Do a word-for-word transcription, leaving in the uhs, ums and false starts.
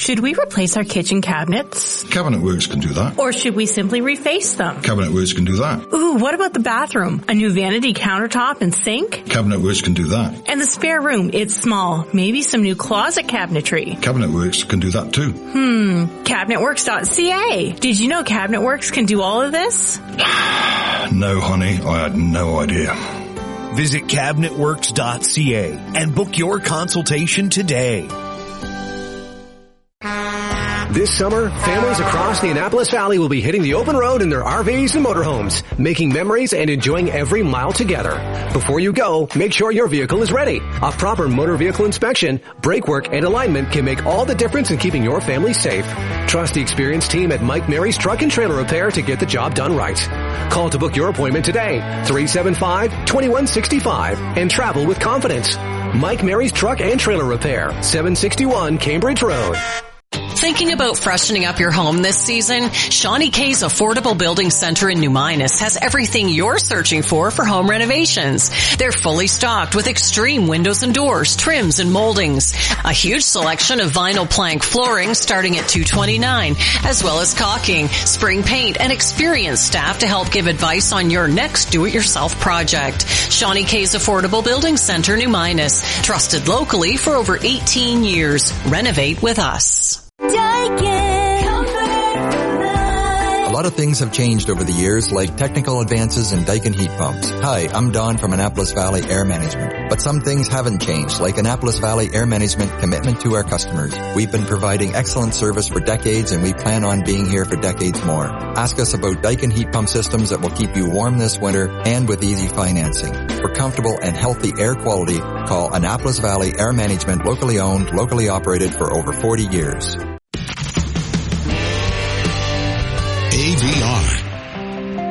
Should we replace our kitchen cabinets? Cabinet Works can do that. Or should we simply reface them? Cabinet Works can do that. Ooh, what about the bathroom? A new vanity countertop and sink? Cabinet Works can do that. And the spare room, it's small. Maybe some new closet cabinetry. Cabinet Works can do that too. Hmm, cabinetworks dot c a. Did you know CabinetWorks can do all of this? No, honey, I had no idea. Visit cabinet works dot c a and book your consultation today. This summer, families across the Annapolis Valley will be hitting the open road in their R Vs and motorhomes, making memories and enjoying every mile together. Before you go, make sure your vehicle is ready. A proper motor vehicle inspection, brake work, and alignment can make all the difference in keeping your family safe. Trust the experienced team at Mike Mary's Truck and Trailer Repair to get the job done right. Call to book your appointment today, three seven five, two one six five, and travel with confidence. Mike Mary's Truck and Trailer Repair, seven sixty-one Cambridge Road. Thinking about freshening up your home this season? Shawnee K's Affordable Building Center in New Minas has everything you're searching for for home renovations. They're fully stocked with extreme windows and doors, trims and moldings. A huge selection of vinyl plank flooring starting at two hundred twenty-nine dollars, as well as caulking, spring paint, and experienced staff to help give advice on your next do-it-yourself project. Shawnee K's Affordable Building Center, New Minas. Trusted locally for over eighteen years. Renovate with us. A lot of things have changed over the years, like technical advances in Daikin heat pumps. Hi, I'm Don from Annapolis Valley Air Management. But some things haven't changed, like Annapolis Valley Air Management commitment to our customers. We've been providing excellent service for decades, and we plan on being here for decades more. Ask us about Daikin heat pump systems that will keep you warm this winter and with easy financing. For comfortable and healthy air quality, call Annapolis Valley Air Management, locally owned, locally operated for over forty years. A V